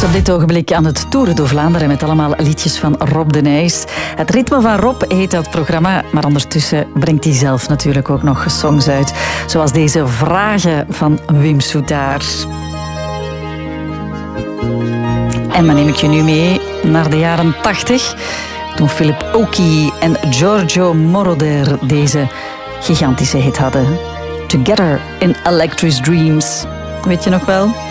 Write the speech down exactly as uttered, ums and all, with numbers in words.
op dit ogenblik aan het Toeren door Vlaanderen met allemaal liedjes van Rob de Nijs. Het ritme van Rob heet dat programma, maar ondertussen brengt hij zelf natuurlijk ook nog songs uit. Zoals deze Vragen van Wim Soetaert. En dan neem ik je nu mee naar de jaren tachtig, toen Philip Oakey en Giorgio Moroder deze gigantische hit hadden. Together in Electric Dreams. Weet je nog wel?